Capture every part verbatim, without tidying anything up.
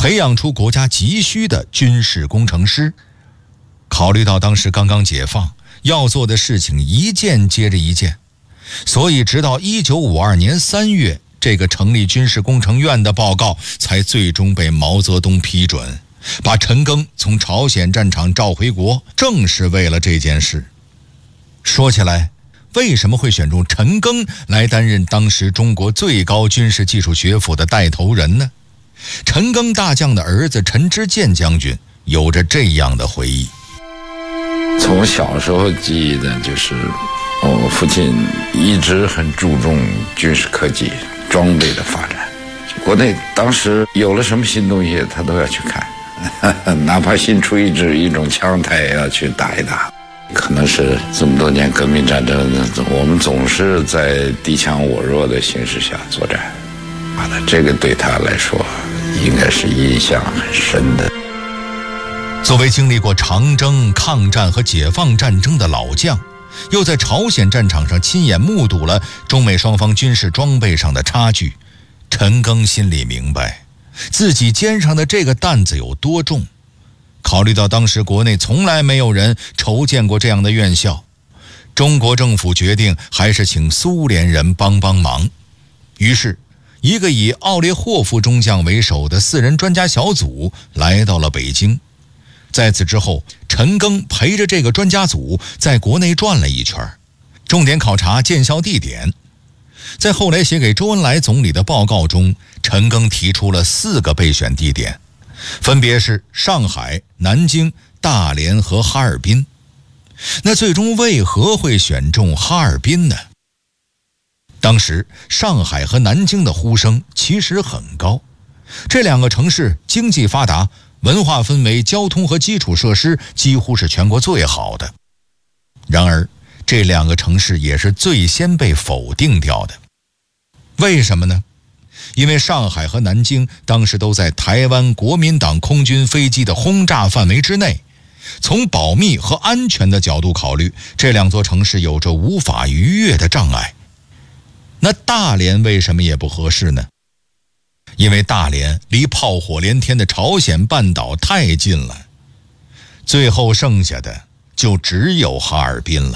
培养出国家急需的军事工程师。考虑到当时刚刚解放，要做的事情一件接着一件，所以直到一九五二年三月，这个成立军事工程院的报告才最终被毛泽东批准，把陈赓从朝鲜战场召回国，正是为了这件事。说起来，为什么会选中陈赓来担任当时中国最高军事技术学府的带头人呢？陈赓大将的儿子陈知健将军有着这样的回忆。 从小时候记忆的就是我父亲一直很注重军事科技装备的发展，国内当时有了什么新东西他都要去看，哪怕新出一支一种枪他也要去打一打。可能是这么多年革命战争，我们总是在敌强我弱的形势下作战，啊，这个对他来说应该是印象很深的。 作为经历过长征、抗战和解放战争的老将，又在朝鲜战场上亲眼目睹了中美双方军事装备上的差距，陈赓心里明白自己肩上的这个担子有多重。考虑到当时国内从来没有人筹建过这样的院校，中国政府决定还是请苏联人帮帮忙。于是一个以奥列霍夫中将为首的四人专家小组来到了北京。在此之后，陈赓陪着这个专家组在国内转了一圈，重点考察建校地点。在后来写给周恩来总理的报告中，陈赓提出了四个备选地点，分别是上海、南京、大连和哈尔滨。那最终为何会选中哈尔滨呢？当时上海和南京的呼声其实很高，这两个城市经济发达，文化氛围、交通和基础设施几乎是全国最好的。然而这两个城市也是最先被否定掉的。为什么呢？因为上海和南京当时都在台湾国民党空军飞机的轰炸范围之内，从保密和安全的角度考虑，这两座城市有着无法逾越的障碍。那大连为什么也不合适呢？因为大连离炮火连天的朝鲜半岛太近了。最后剩下的就只有哈尔滨了。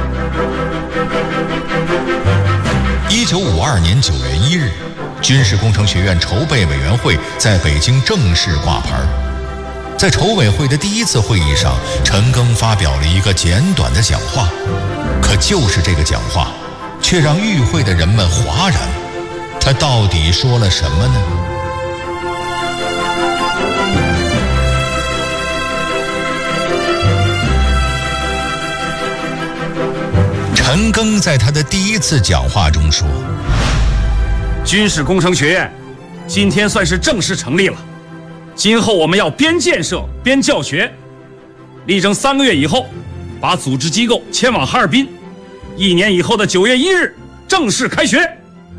一九五二年九月一日，军事工程学院筹备委员会在北京正式挂牌。在筹委会的第一次会议上，陈赓发表了一个简短的讲话，可就是这个讲话却让与会的人们哗然。他到底说了什么呢？陈赓在他的第一次讲话中说， 军事工程学院今天算是正式成立了，今后我们要边建设边教学，力争三个月以后把组织机构迁往哈尔滨，一年以后的九月一日正式开学。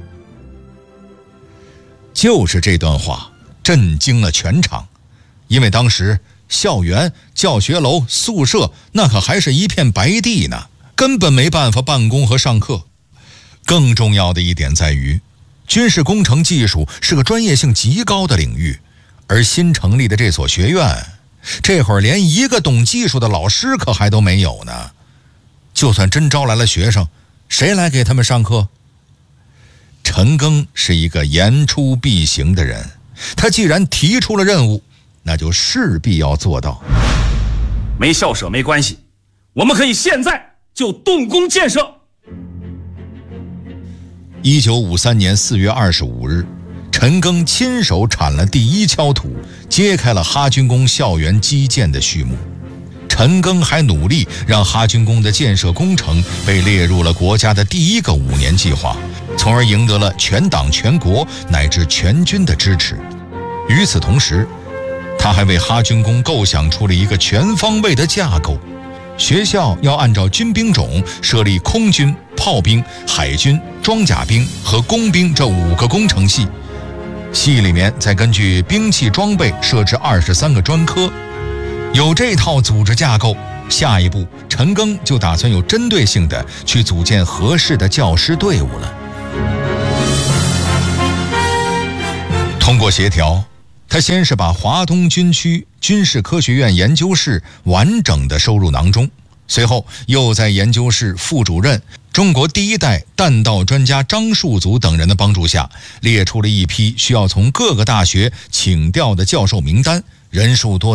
就是这段话震惊了全场，因为当时校园、教学楼、宿舍那可还是一片白地呢，根本没办法办公和上课。更重要的一点在于，军事工程技术是个专业性极高的领域，而新成立的这所学院，这会儿连一个懂技术的老师可还都没有呢。就算真招来了学生，谁来给他们上课？陈赓是一个言出必行的人，他既然提出了任务，那就势必要做到。 没校舍没关系，我们可以现在就动工建设。 一九五三年四月二十五日，陈赓亲手铲了第一锹土，揭开了哈军工校园基建的序幕。陈赓还努力让哈军工的建设工程被列入了国家的第一个五年计划，从而赢得了全党全国乃至全军的支持。与此同时，他还为哈军工构想出了一个全方位的架构，学校要按照军兵种设立空军、炮兵、海军、装甲兵和工兵这五个工程系，系里面再根据兵器装备设置二十三个专科。有这套组织架构，下一步陈赓就打算有针对性的去组建合适的教师队伍了。通过协调， 他先是把华东军区军事科学院研究室完整地收入囊中，随后又在研究室副主任、中国第一代弹道专家张树祖等人的帮助下，列出了一批需要从各个大学请调的教授名单，人数多